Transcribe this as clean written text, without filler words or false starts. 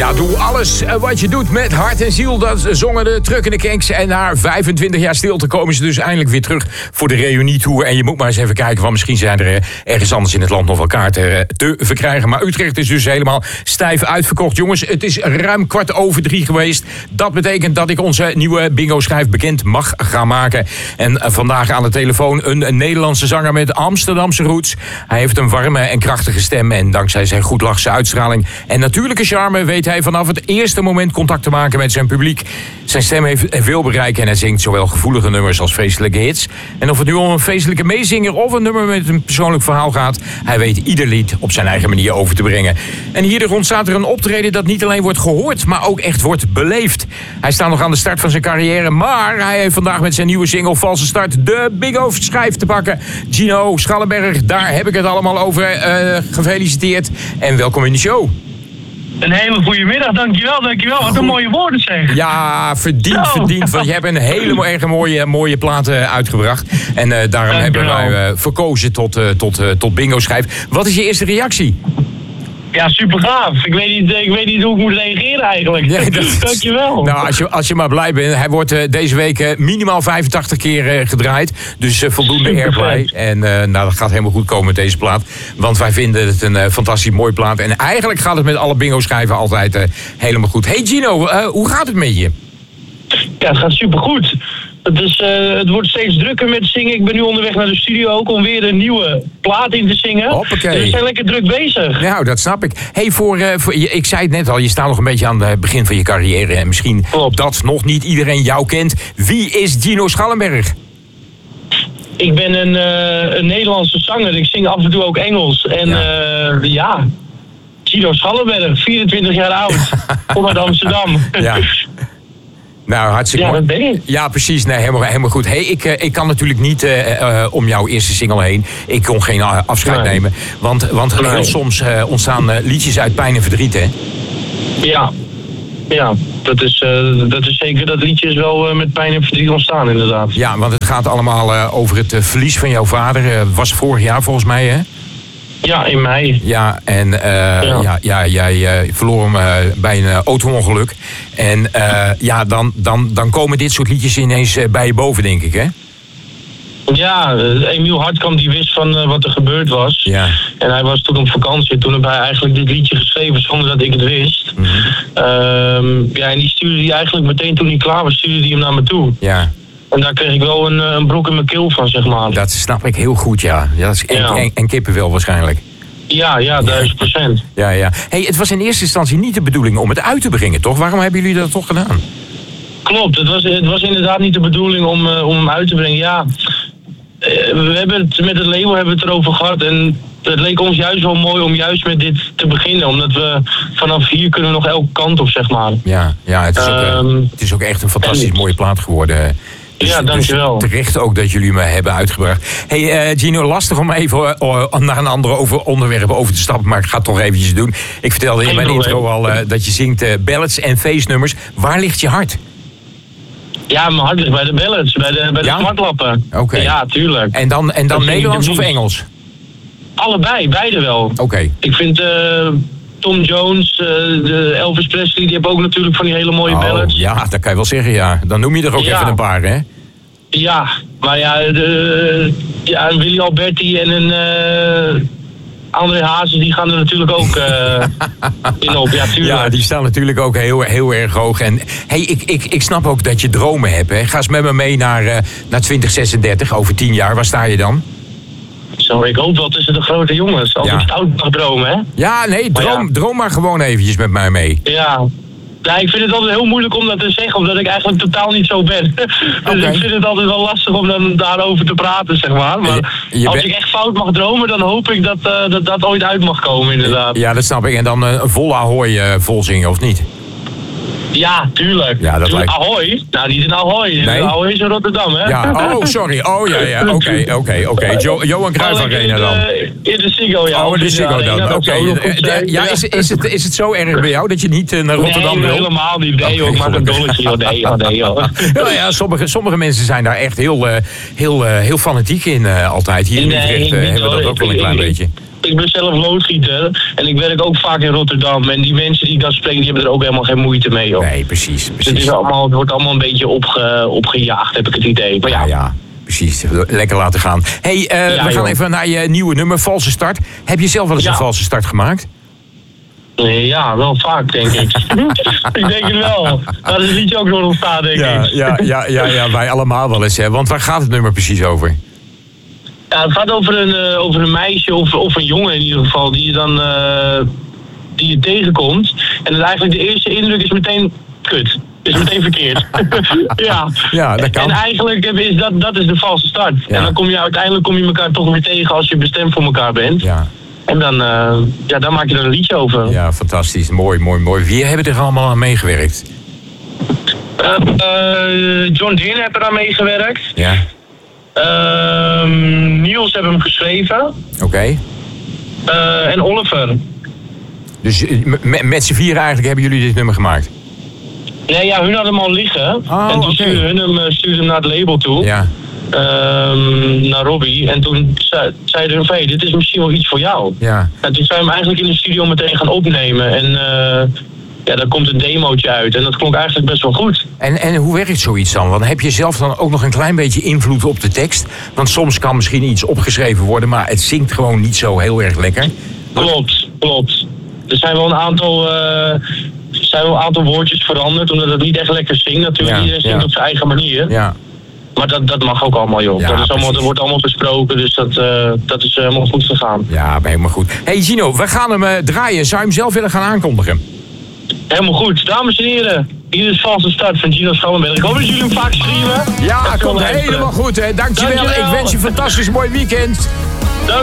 Ja, doe alles wat je doet met hart en ziel. Dat zongen de Truckende Kinks. En na 25 jaar stilte komen ze dus eindelijk weer terug voor de reunietour. En je moet maar eens even kijken, want misschien zijn er ergens anders in het land nog wel kaarten te verkrijgen. Maar Utrecht is dus helemaal stijf uitverkocht. Jongens, het is ruim 2:15 geweest. Dat betekent dat ik onze nieuwe bingo-schijf bekend mag gaan maken. En vandaag aan de telefoon een Nederlandse zanger met Amsterdamse roots. Hij heeft een warme en krachtige stem. En dankzij zijn goedlachse uitstraling en natuurlijke charme weet hij vanaf het eerste moment contact te maken met zijn publiek. Zijn stem heeft veel bereik en hij zingt zowel gevoelige nummers als feestelijke hits. En of het nu om een feestelijke meezinger of een nummer met een persoonlijk verhaal gaat, hij weet ieder lied op zijn eigen manier over te brengen. En hier ontstaat er een optreden dat niet alleen wordt gehoord, maar ook echt wordt beleefd. Hij staat nog aan de start van zijn carrière, maar hij heeft vandaag met zijn nieuwe single Valse Start de bingo-schijf te pakken. Gino Schallenberg, daar heb ik het allemaal over. Gefeliciteerd en welkom in de show. Een hele goede middag, dankjewel. Wat een mooie woorden zeg. Ja, verdiend. Want je hebt een hele erg mooie plaat uitgebracht. En daarom hebben wij verkozen tot bingo-schijf. Wat is je eerste reactie? Ja, super gaaf. Ik weet niet hoe ik moet reageren eigenlijk. Nee, dankjewel. Nou, als je maar blij bent. Hij wordt deze week minimaal 85 keer gedraaid. Dus voldoende airplay. En dat gaat helemaal goed komen met deze plaat. Want wij vinden het een fantastisch mooie plaat. En eigenlijk gaat het met alle bingo-schijven altijd helemaal goed. Hey Gino, hoe gaat het met je? Ja, het gaat super goed. Het wordt steeds drukker met zingen. Ik ben nu onderweg naar de studio ook om weer een nieuwe plaat in te zingen. Hoppakee. Dus we zijn lekker druk bezig. Nou, dat snap ik. Hey, ik zei het net al, je staat nog een beetje aan het begin van je carrière. En misschien dat nog niet iedereen jou kent. Wie is Gino Schallenberg? Ik ben een Nederlandse zanger. Ik zing af en toe ook Engels. En Gino Schallenberg, 24 jaar oud. Kom uit Amsterdam. Ja. Nou, hartstikke mooi. Dat ben ik. Ja, precies. Nee, helemaal goed. Hey, ik kan natuurlijk niet om jouw eerste single heen. Ik kon geen afscheid nemen. Want heel soms ontstaan liedjes uit pijn en verdriet, hè? Ja, dat is zeker. Dat liedje is wel met pijn en verdriet ontstaan, inderdaad. Ja, want het gaat allemaal over het verlies van jouw vader. Was vorig jaar volgens mij, hè? Ja, in mei. Ja, en jij verloor hem bij een auto-ongeluk. En dan komen dit soort liedjes ineens bij je boven, denk ik, hè? Ja, Emiel Hartkamp die wist van wat er gebeurd was. Ja. En hij was toen op vakantie. Toen heb hij eigenlijk dit liedje geschreven zonder dat ik het wist. Mm-hmm. En die stuurde hij eigenlijk meteen toen hij klaar was, stuurde hij hem naar me toe. Ja. En daar kreeg ik wel een brok in mijn keel van, zeg maar. Dat snap ik heel goed, ja. Dat is en kippenvel waarschijnlijk. Ja, 1000%. Ja. Hey, het was in eerste instantie niet de bedoeling om het uit te brengen, toch? Waarom hebben jullie dat toch gedaan? Klopt, het was inderdaad niet de bedoeling om hem uit te brengen. Ja, we hebben het met het label hebben we het erover gehad. En het leek ons juist wel mooi om juist met dit te beginnen. Omdat we vanaf hier kunnen nog elke kant op, zeg maar. Ja, het is ook echt een fantastisch mooie plaat geworden. Ja, dankjewel. Dus terecht ook dat jullie me hebben uitgebracht. Hey Gino, lastig om even naar een ander onderwerp over te stappen, maar ik ga het toch eventjes doen. Ik vertelde in mijn intro al dat je zingt ballads en feestnummers. Waar ligt je hart? Ja, mijn hart ligt bij de ballads, bij de smartlappen. Oké. Ja, tuurlijk. En dan Nederlands of Engels? Allebei, beide wel. Oké. Ik vind Tom Jones, de Elvis Presley, die hebben ook natuurlijk van die hele mooie ballads. Ja, dat kan je wel zeggen, ja. Dan noem je er ook even een paar, hè? Ja, maar een Willy Alberti en een André Hazes, die gaan er natuurlijk ook in op. Ja, tuurlijk. Ja, die staan natuurlijk ook heel erg hoog. En hey, ik snap ook dat je dromen hebt, hè. Ga eens met me mee naar 2036, over 10 jaar. Waar sta je dan? Zo, ik hoop wel tussen de grote jongens. Als ik stout mag dromen, hè? Ja, nee, droom maar gewoon eventjes met mij mee. Ja. Ja, ik vind het altijd heel moeilijk om dat te zeggen, omdat ik eigenlijk totaal niet zo ben. Dus ik vind het altijd wel lastig om dan daarover te praten, zeg maar. Maar als ik echt fout mag dromen, dan hoop ik dat ooit uit mag komen, inderdaad. Ja, dat snap ik. En dan een volle Ahoy vol zingen, of niet? Ja, tuurlijk. Ja, dat lijkt... Ahoy? Nou, die is in Ahoy. Nee? Ahoy is in Rotterdam, hè? Ja, sorry. Ja. Oké. Johan Cruijff Arena dan. In de Ziggo, ja. Oh, in de Ziggo dan. Oké. Ja, is het zo erg bij jou dat je niet naar Rotterdam wil? Nee, helemaal niet. Nee, joh, ik maak een dolletje, joh. Nee, joh. Ja, sommige mensen zijn daar echt heel fanatiek in altijd. Hier in Utrecht hebben we dat ook wel een klein beetje. Ik ben zelf loodgieter en ik werk ook vaak in Rotterdam. En die mensen die ik dan spreek, die hebben er ook helemaal geen moeite mee, joh. Nee, precies. Dus het wordt allemaal een beetje opgejaagd, heb ik het idee. Maar ja. Precies, lekker laten gaan. Hey, we gaan even naar je nieuwe nummer, Valse Start. Heb je zelf wel eens een valse start gemaakt? Ja, wel vaak, denk ik. Ik denk het wel. Daar is iets ook door ontstaan, denk ik. Ja, wij allemaal wel eens, hè. Want waar gaat het nummer precies over? Ja, het gaat over een meisje of een jongen in ieder geval, die je tegenkomt. En eigenlijk de eerste indruk is meteen kut. Is meteen verkeerd. Ja, dat kan. En eigenlijk is dat is de valse start. Ja. En dan uiteindelijk kom je elkaar toch weer tegen als je bestemd voor elkaar bent. Ja. En dan maak je er een liedje over. Ja, fantastisch. Mooi. Wie hebben er allemaal aan meegewerkt? John Deere heeft er aan meegewerkt. Ja. Niels heeft hem geschreven. Oké. En Oliver. Dus met z'n vieren eigenlijk hebben jullie dit nummer gemaakt? Nee, ja, hun hadden hem al liggen. En toen stuurde hem naar het label toe. Ja. Naar Robbie. En toen zeiden ze, dit is misschien wel iets voor jou. Ja. En toen zijn we hem eigenlijk in de studio meteen gaan opnemen. En daar komt een demootje uit. En dat klonk eigenlijk best wel goed. En hoe werkt zoiets dan? Want heb je zelf dan ook nog een klein beetje invloed op de tekst? Want soms kan misschien iets opgeschreven worden, maar het zingt gewoon niet zo heel erg lekker. Klopt. Er zijn wel een aantal woordjes veranderd, omdat het niet echt lekker zingt natuurlijk. Iedereen zingt op zijn eigen manier. Ja. Maar dat mag ook allemaal, joh. Ja, dat wordt allemaal besproken, dus dat is helemaal goed gegaan. Ja, helemaal goed. Hey Gino, we gaan hem draaien. Zou je hem zelf willen gaan aankondigen? Helemaal goed. Dames en heren, hier is Valse Start van Gino Schouwenberg. Ik hoop dat jullie hem vaak streamen. Ja, komt helemaal goed, hè. Dankjewel. Ik wens je een fantastisch mooi weekend. Dank